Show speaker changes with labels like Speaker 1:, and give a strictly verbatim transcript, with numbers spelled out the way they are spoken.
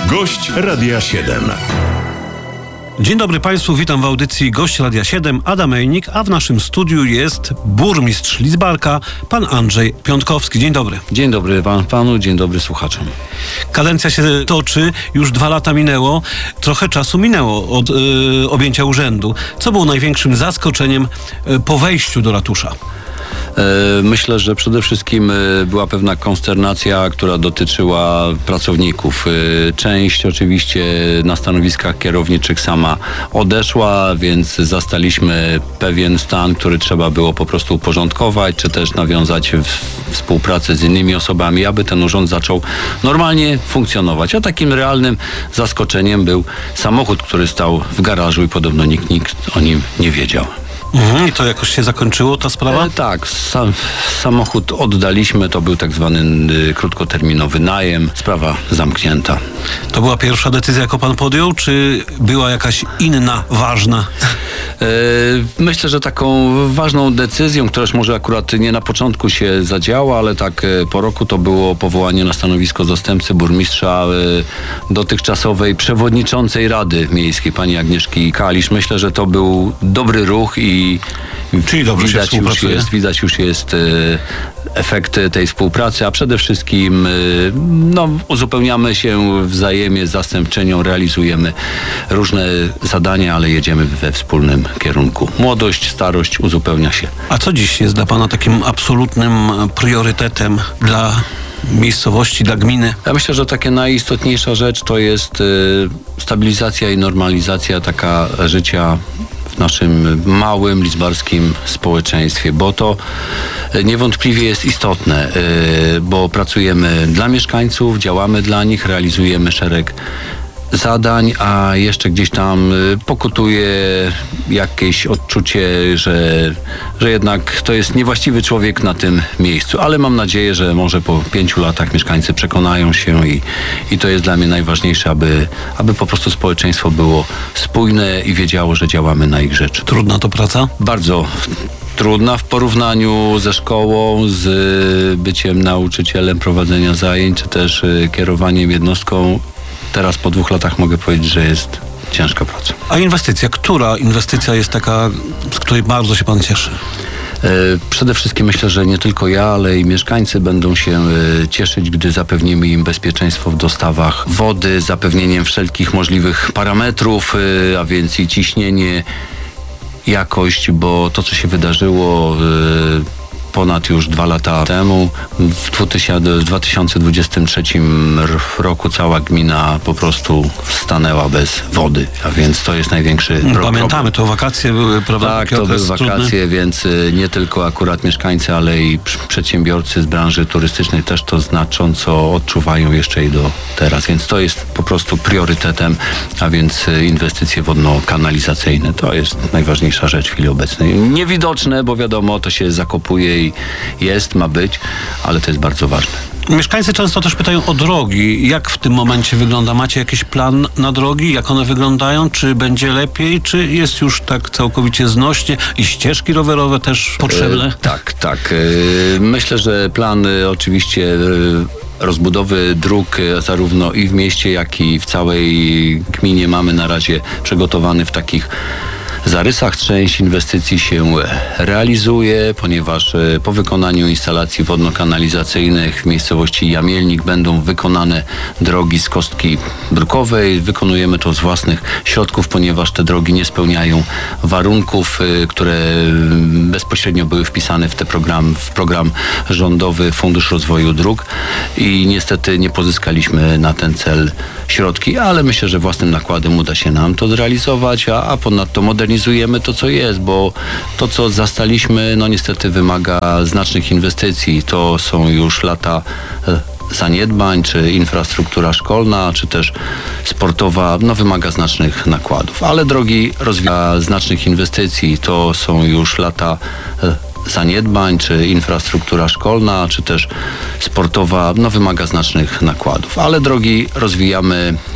Speaker 1: Gość Radia siedem.
Speaker 2: Dzień dobry Państwu, witam w audycji Gość Radia siedem, Adam Mejnik, a w naszym studiu jest burmistrz Lidzbarka, pan Andrzej Piątkowski. Dzień dobry.
Speaker 3: Dzień dobry pan, panu, dzień dobry słuchaczom.
Speaker 2: Kadencja się toczy, już dwa lata minęło, trochę czasu minęło od yy, objęcia urzędu. Co było największym zaskoczeniem yy, po wejściu do ratusza?
Speaker 3: Myślę, że przede wszystkim była pewna konsternacja, która dotyczyła pracowników. Część oczywiście na stanowiskach kierowniczych sama odeszła, więc zastaliśmy pewien stan, który trzeba było po prostu uporządkować, czy też nawiązać współpracę z innymi osobami, aby ten urząd zaczął normalnie funkcjonować. A takim realnym zaskoczeniem był samochód, który stał w garażu i podobno nikt, nikt o nim nie wiedział.
Speaker 2: Mhm, i to jakoś się zakończyło, ta sprawa?
Speaker 3: E, tak, sam, samochód oddaliśmy, to był tak zwany y, krótkoterminowy najem, sprawa zamknięta.
Speaker 2: To była pierwsza decyzja, jaką pan podjął, czy była jakaś inna, ważna?
Speaker 3: E, myślę, że taką ważną decyzją, która już może akurat nie na początku się zadziała, ale tak e, po roku to było powołanie na stanowisko zastępcy burmistrza e, dotychczasowej przewodniczącej Rady Miejskiej, pani Agnieszki Kalisz. Myślę, że to był dobry ruch i
Speaker 2: Czyli dobrze
Speaker 3: widać
Speaker 2: się
Speaker 3: już jest, widać już jest e, efekty tej współpracy, a przede wszystkim e, no, uzupełniamy się wzajemnie z zastępczynią, realizujemy różne zadania, ale jedziemy we wspólnym kierunku. Młodość, starość uzupełnia się.
Speaker 2: A co dziś jest dla pana takim absolutnym priorytetem dla miejscowości, dla gminy?
Speaker 3: Ja myślę, że taka najistotniejsza rzecz to jest y, stabilizacja i normalizacja taka życia w naszym małym lidzbarskim społeczeństwie, bo to niewątpliwie jest istotne, y, bo pracujemy dla mieszkańców, działamy dla nich, realizujemy szereg zadań, a jeszcze gdzieś tam pokutuje jakieś odczucie, że, że jednak to jest niewłaściwy człowiek na tym miejscu. Ale mam nadzieję, że może po pięciu latach mieszkańcy przekonają się i, i to jest dla mnie najważniejsze, aby, aby po prostu społeczeństwo było spójne i wiedziało, że działamy na ich rzecz.
Speaker 2: Trudna to praca?
Speaker 3: Bardzo trudna w porównaniu ze szkołą, z byciem nauczycielem, prowadzenia zajęć, czy też kierowaniem jednostką. Teraz po dwóch latach mogę powiedzieć, że jest ciężka praca.
Speaker 2: A inwestycja? Która inwestycja jest taka, z której bardzo się pan cieszy?
Speaker 3: Przede wszystkim myślę, że nie tylko ja, ale i mieszkańcy będą się cieszyć, gdy zapewnimy im bezpieczeństwo w dostawach wody, zapewnieniem wszelkich możliwych parametrów, a więc i ciśnienie, jakość, bo to, co się wydarzyło ponad już dwa lata temu, w dwa tysiące dwudziestym trzecim roku cała gmina po prostu stanęła bez wody, a więc to jest największy problem.
Speaker 2: Pamiętamy, to wakacje były, prawda?
Speaker 3: Tak, to były wakacje, trudny. Więc nie tylko akurat mieszkańcy, ale i przedsiębiorcy z branży turystycznej też to znacząco odczuwają jeszcze i do teraz, więc to jest po prostu priorytetem, a więc inwestycje wodno-kanalizacyjne to jest najważniejsza rzecz w chwili obecnej. Niewidoczne, bo wiadomo, to się zakopuje i jest, ma być, ale to jest bardzo ważne.
Speaker 2: Mieszkańcy często też pytają o drogi. Jak w tym momencie wygląda? Macie jakiś plan na drogi? Jak one wyglądają? Czy będzie lepiej? Czy jest już tak całkowicie znośnie? I ścieżki rowerowe też potrzebne?
Speaker 3: E, tak, tak. E, myślę, że plan e, oczywiście e, rozbudowy dróg e, zarówno i w mieście, jak i w całej gminie mamy na razie przygotowany w takich zarysach. Część inwestycji się realizuje, ponieważ po wykonaniu instalacji wodno-kanalizacyjnych w miejscowości Jamielnik będą wykonane drogi z kostki brukowej. Wykonujemy to z własnych środków, ponieważ te drogi nie spełniają warunków, które bezpośrednio były wpisane w, te program, w program rządowy Fundusz Rozwoju Dróg i niestety nie pozyskaliśmy na ten cel środki, ale myślę, że własnym nakładem uda się nam to zrealizować, a, a ponadto modernizujemy to, co jest, bo to, co zastaliśmy, no niestety wymaga znacznych inwestycji. To są już lata zaniedbań, czy infrastruktura szkolna, czy też sportowa, no wymaga znacznych nakładów. Ale drogi rozwijają znacznych inwestycji. To są już lata zaniedbań, czy infrastruktura szkolna, czy też sportowa, no wymaga znacznych nakładów. Ale drogi rozwijamy